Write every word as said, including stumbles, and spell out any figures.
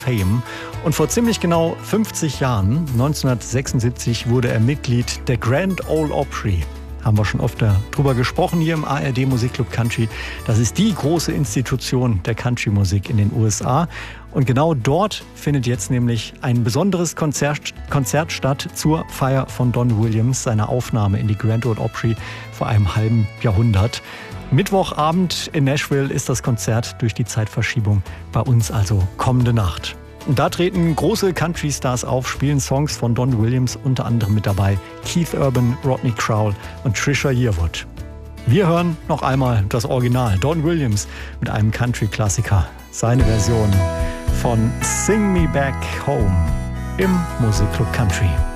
Fame. Und vor ziemlich genau fünfzig Jahren, neunzehnhundertsechsundsiebzig, wurde er Mitglied der Grand Ole Opry. Haben wir schon öfter drüber gesprochen hier im A R D Musikclub Country. Das ist die große Institution der Country-Musik in den U S A. Und genau dort findet jetzt nämlich ein besonderes Konzert, Konzert statt zur Feier von Don Williams, seiner Aufnahme in die Grand Ole Opry vor einem halben Jahrhundert. Mittwochabend in Nashville ist das Konzert durch die Zeitverschiebung bei uns also kommende Nacht. Und da treten große Country-Stars auf, spielen Songs von Don Williams, unter anderem mit dabei Keith Urban, Rodney Crowell und Trisha Yearwood. Wir hören noch einmal das Original, Don Williams mit einem Country-Klassiker, seine Version von Sing Me Back Home im Musikclub Country.